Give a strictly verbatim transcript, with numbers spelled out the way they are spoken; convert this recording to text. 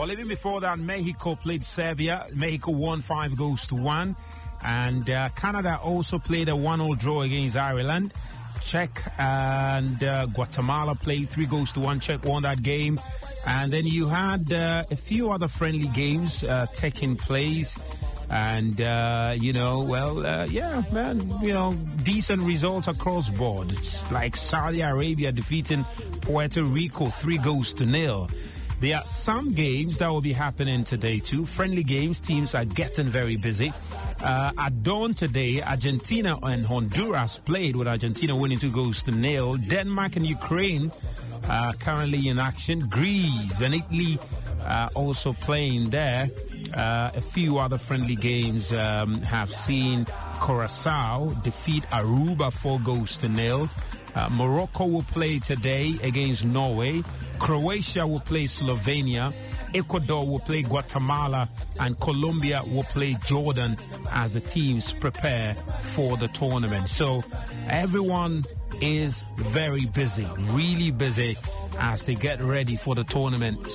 Well, even before that, Mexico played Serbia. Mexico won five goals to one. And uh, Canada also played a one all draw against Ireland. Czech and uh, Guatemala played three goals to one. Czech won that game. And then you had uh, a few other friendly games uh, taking place. And, uh, you know, well, uh, yeah, man, you know, decent results across board. It's like Saudi Arabia defeating Puerto Rico three goals to nil. There are some games that will be happening today, too. Friendly games, teams are getting very busy. Uh, at dawn today, Argentina and Honduras played, with Argentina winning two goals to nil. Denmark and Ukraine uh, currently in action. Greece and Italy uh, also playing there. Uh, a few other friendly games um, have seen Curacao defeat Aruba four goals to nil. Uh, Morocco will play today against Norway. Croatia will play Slovenia. Ecuador will play Guatemala, and Colombia will play Jordan as the teams prepare for the tournament. So everyone is very busy, really busy, as they get ready for the tournament.